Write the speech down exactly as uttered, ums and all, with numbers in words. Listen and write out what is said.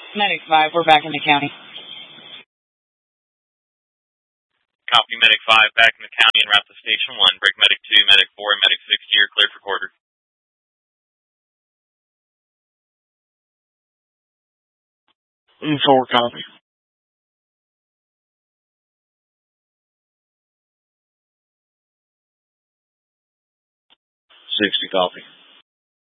Medic five, we're back in the county. Copy, Medic five, back in the county en route to Station one. Break Medic two, Medic four, and Medic six, you're cleared for quarter. four, copy. sixty, copy.